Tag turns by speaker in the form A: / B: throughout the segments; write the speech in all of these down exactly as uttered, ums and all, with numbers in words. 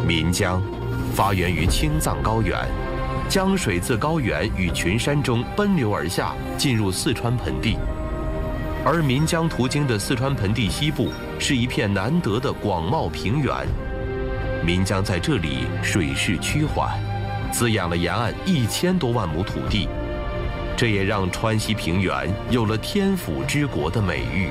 A: 岷江发源于青藏高原，江水自高原与群山中奔流而下，进入四川盆地。而岷江途经的四川盆地西部是一片难得的广袤平原，岷江在这里水势趋缓，滋养了沿岸一千多万亩土地，这也让川西平原有了天府之国的美誉。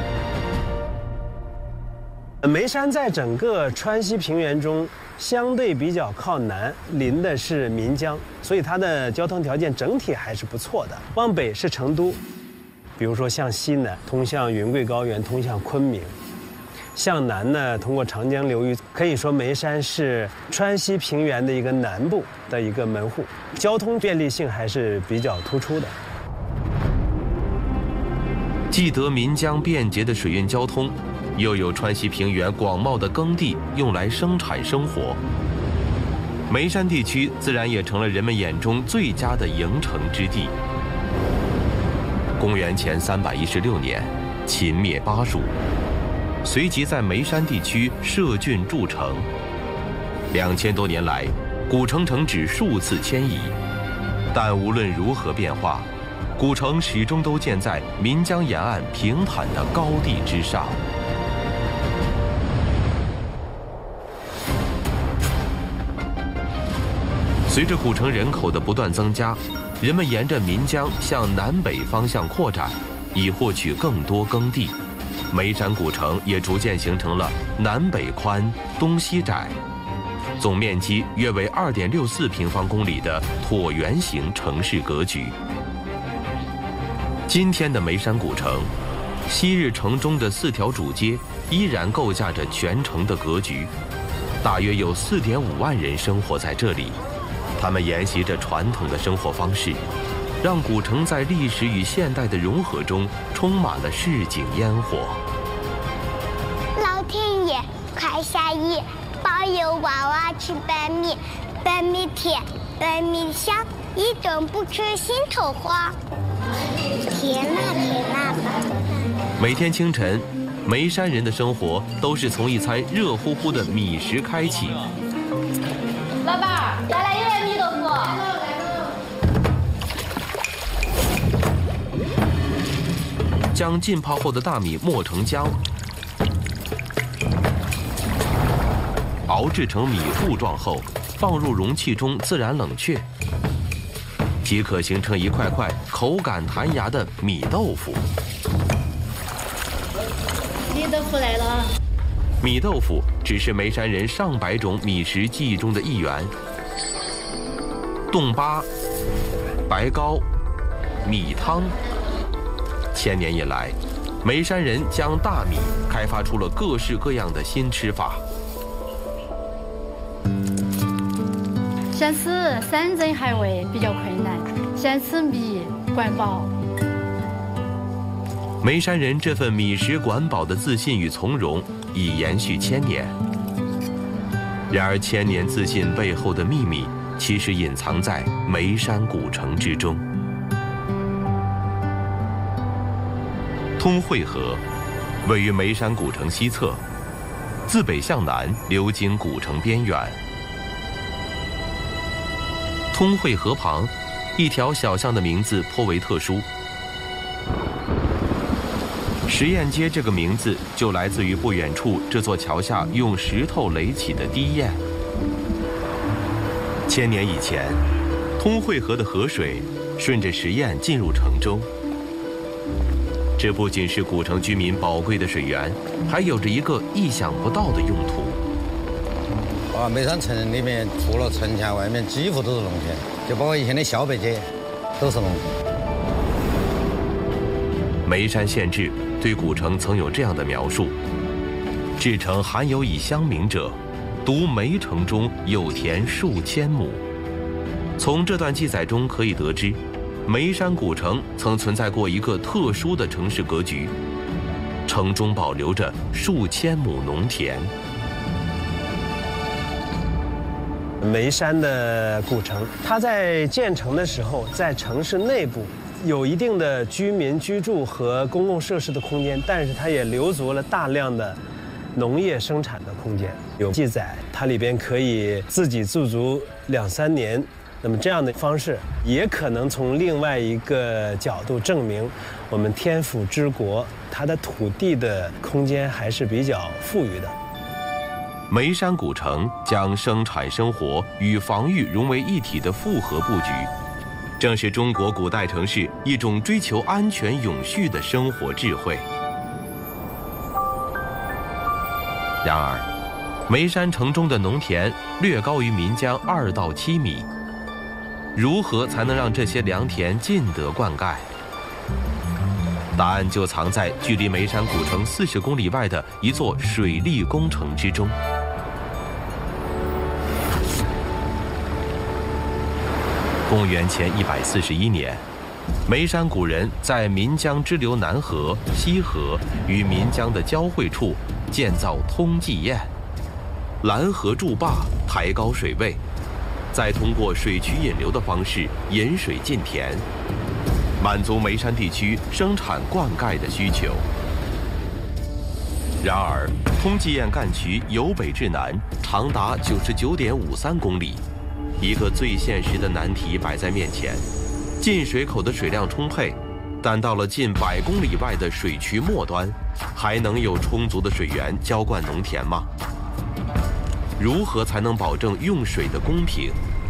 B: 眉山在整个川西平原中相对比较靠南，临的是岷江，所以它的交通条件整体还是不错的。往北是成都，比如说向西呢，通向云贵高原，通向昆明；向南呢，通过长江流域。可以说眉山是川西平原的一个南部的一个门户，交通便利性还是比较突出的。
A: 既得岷江便捷的水运交通，又有川西平原广袤的耕地用来生产生活，眉山地区自然也成了人们眼中最佳的营城之地。公元前三百一十六年，秦灭巴蜀，随即在眉山地区设郡筑城。两千多年来，古城城址数次迁移，但无论如何变化，古城始终都建在岷江沿岸平坦的高地之上。随着古城人口的不断增加，人们沿着岷江向南北方向扩展，以获取更多耕地。眉山古城也逐渐形成了南北宽、东西窄，总面积约为二点六四平方公里的椭圆形城市格局。今天的眉山古城，昔日城中的四条主街依然构架着全城的格局，大约有四点五万人生活在这里。他们沿袭着传统的生活方式，让古城在历史与现代的融合中充满了市井烟火。
C: 老天爷，快下雨，保佑娃娃吃白米，白米甜，白米香，一顿不吃心头慌。天哪，天哪！
A: 每天清晨，眉山人的生活都是从一餐热乎乎的米食开启。
D: 老板儿，再来一碗米豆腐。
A: 将浸泡后的大米磨成浆，熬制成米糊状后，放入容器中自然冷却，即可形成一块块口感弹牙的米豆腐。
D: 米豆腐来了。
A: 米豆腐只是眉山人上百种米食记忆中的一员。冻粑、白糕、米汤，千年以来，眉山人将大米开发出了各式各样的新吃法。
D: 想吃山珍海味比较困难，想吃米管饱。
A: 眉山人这份米食管饱的自信与从容已延续千年。然而，千年自信背后的秘密，其实隐藏在眉山古城之中。通惠河位于眉山古城西侧，自北向南流经古城边缘。通惠河旁，一条小巷的名字颇为特殊。实验街这个名字就来自于不远处这座桥下用石头垒起的堤堰。千年以前，通惠河的河水顺着石堰进入城中。这不仅是古城居民宝贵的水源，还有着一个意想不到的用途。
E: 啊，眉山城里面除了城墙外面几乎都是农田，就包括以前的小北街，都是农田。
A: 眉山县志对古城曾有这样的描述：至城罕有以乡名者，独眉城中有田数千亩。从这段记载中可以得知，眉山古城曾存在过一个特殊的城市格局，城中保留着数千亩农田。
B: 眉山的古城，它在建成的时候，在城市内部有一定的居民居住和公共设施的空间，但是它也留足了大量的农业生产的空间。有记载，它里边可以自给自足两三年。那么这样的方式，也可能从另外一个角度证明，我们天府之国它的土地的空间还是比较富裕的。
A: 眉山古城将生产生活与防御融为一体的复合布局，正是中国古代城市一种追求安全永续的生活智慧。然而，眉山城中的农田略高于岷江二到七米。如何才能让这些良田尽得灌溉？答案就藏在距离眉山古城四十公里外的一座水利工程之中。公元前一百四十一年，眉山古人在岷江支流南河、西河与岷江的交汇处建造通济堰，拦河筑坝，抬高水位。再通过水渠引流的方式引水进田，满足眉山地区生产灌溉的需求。然而，通济堰干渠由北至南长达九十九点五三公里，一个最现实的难题摆在面前：进水口的水量充沛，但到了近百公里外的水渠末端，还能有充足的水源浇灌农田吗？如何才能保证用水的公平？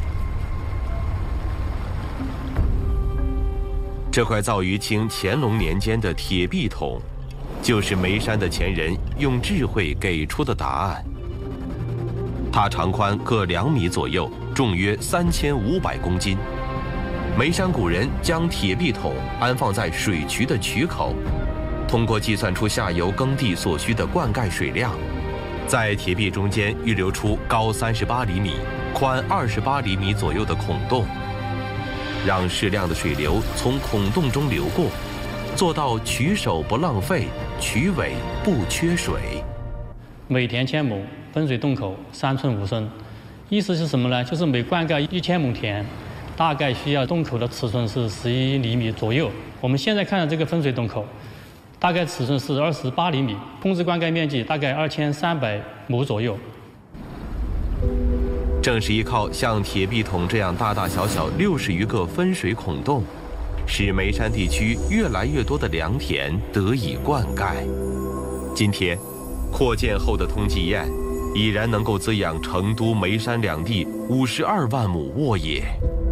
A: 这块造于清乾隆年间的铁壁桶，就是眉山的前人用智慧给出的答案。它长宽各两米左右，重约三千五百公斤。眉山古人将铁壁桶安放在水渠的渠口，通过计算出下游耕地所需的灌溉水量。在铁壁中间预留出高三十八厘米、宽二十八厘米左右的孔洞，让适量的水流从孔洞中流过，做到渠首不浪费，渠尾不缺水。
F: 每田千亩，分水洞口三寸五升，意思是什么呢？就是每灌溉一千亩田，大概需要洞口的尺寸是十一厘米左右。我们现在看的这个分水洞口，大概尺寸是二十八厘米，控制灌溉面积大概二千三百亩左右。
A: 正是依靠像铁壁桶这样大大小小六十余个分水孔洞，使眉山地区越来越多的良田得以灌溉。今天，扩建后的通济堰已然能够滋养成都、眉山两地五十二万亩沃野。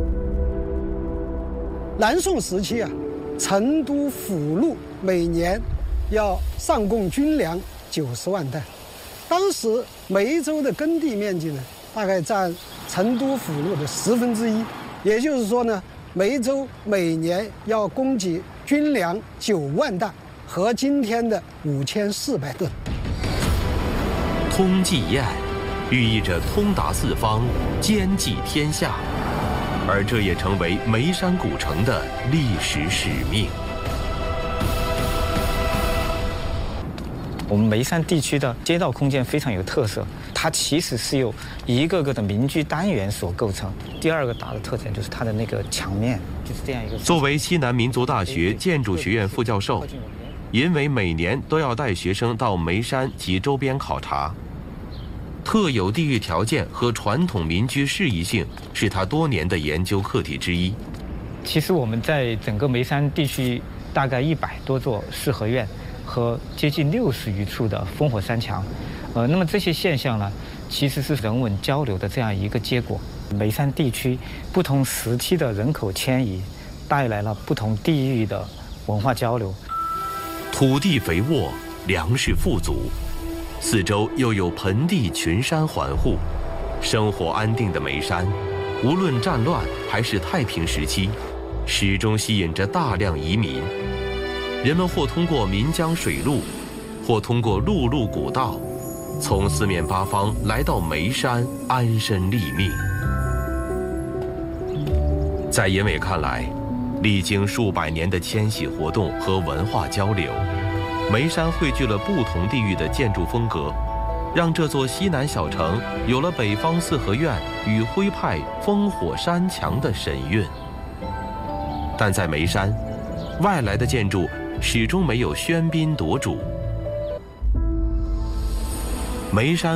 G: 南宋时期啊，成都府路每年要上贡军粮九十万担，当时眉州的耕地面积呢，大概占成都府路的十分之一，也就是说呢，眉州每年要供给军粮九万担，和今天的五千四百吨。
A: 通济堰寓意着通达四方，兼济天下，而这也成为眉山古城的历史使命。
H: 我们眉山地区的街道空间非常有特色，它其实是由一个个的民居单元所构成。第二个大的特点就是它的那个墙面，就是这样一个。
A: 作为西南民族大学建筑学院副教授，因为每年都要带学生到眉山及周边考察，特有地域条件和传统民居适宜性是他多年的研究课题之一。
H: 其实我们在整个眉山地区大概一百多座四合院和接近六十余处的烽火山墙，呃，那么这些现象呢，其实是人文交流的这样一个结果。眉山地区不同时期的人口迁移，带来了不同地域的文化交流。
A: 土地肥沃，粮食富足，四周又有盆地群山环护，生活安定的眉山，无论战乱还是太平时期，始终吸引着大量移民。人们或通过岷江水路，或通过陆路古道，从四面八方来到眉山安身立命。在尹伟看来，历经数百年的迁徙活动和文化交流，眉山汇聚了不同地域的建筑风格，让这座西南小城有了北方四合院与徽派烽火山墙的神韵。但在眉山，外来的建筑始终没有喧宾夺主。 眉山